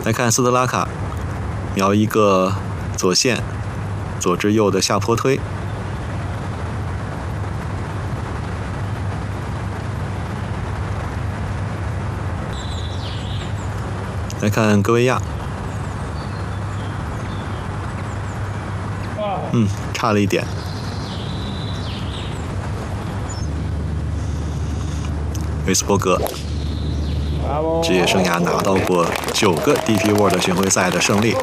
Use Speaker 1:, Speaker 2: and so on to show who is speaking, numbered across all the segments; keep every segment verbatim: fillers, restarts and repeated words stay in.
Speaker 1: 来看斯特拉卡瞄一个左线左至右的下坡推，来看戈维亚，嗯，差了一点。维斯伯格职业生涯拿到过九个 D P World 巡回赛的胜利，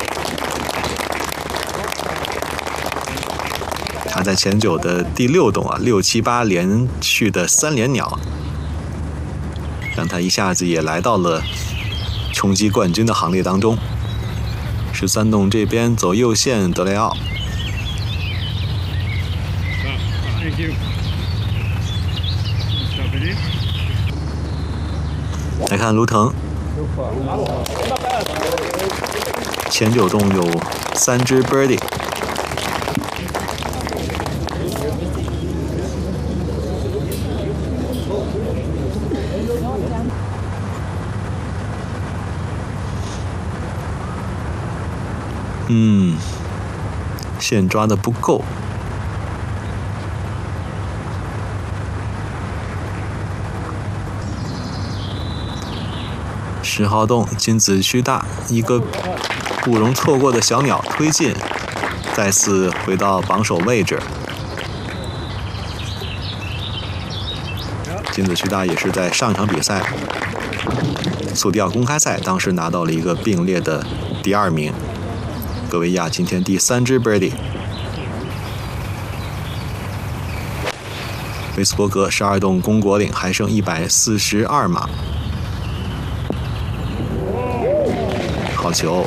Speaker 1: 他在前九的第六洞啊，六七八连续的三连鸟，让他一下子也来到了冲击冠军的行列当中。十三洞这边走右线，德雷奥。来看卢腾，前九洞有三只 birdie， 嗯，线抓的不够。十号洞金子区大，一个不容错过的小鸟推进，再次回到榜首位置。金子区大也是在上一场比赛速钓公开赛，当时拿到了一个并列的第二名。戈维亚今天第三支 birdie。维斯伯格十二洞公果岭还剩一百四十二码。好球！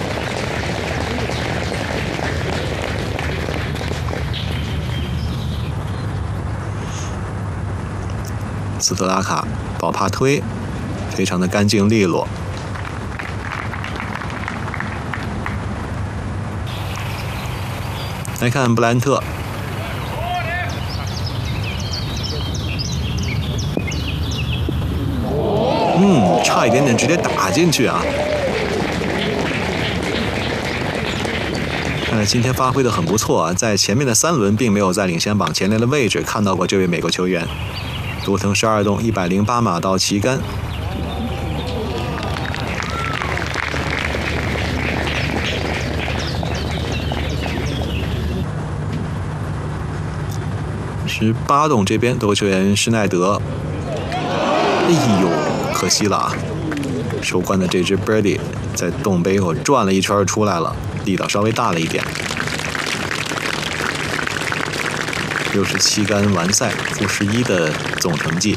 Speaker 1: 斯特拉卡保帕推，非常的干净利落。来看布兰特，嗯，差一点点直接打进去啊！看来今天发挥的很不错啊，在前面的三轮并没有在领先榜前列的位置看到过这位美国球员。卢腾十二洞一百零八码到旗杆。十八洞这边德国球员施耐德，哎呦，可惜了啊！收官的这只 birdie 在洞背后转了一圈出来了，力道稍微大了一点。六十七杆完赛，负十一的总成绩。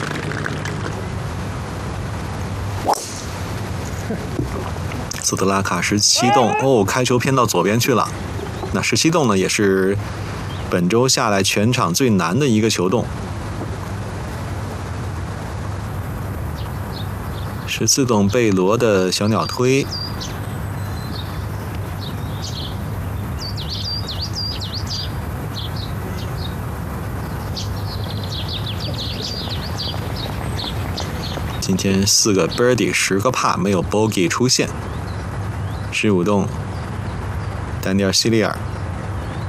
Speaker 1: 斯特拉卡十七洞哦，开球偏到左边去了。那十七洞呢，也是本周下来全场最难的一个球洞。十四洞贝罗的小鸟推，今天四个 birdie， 十个帕，没有 bogey 出现。十五洞丹尼尔·希利尔。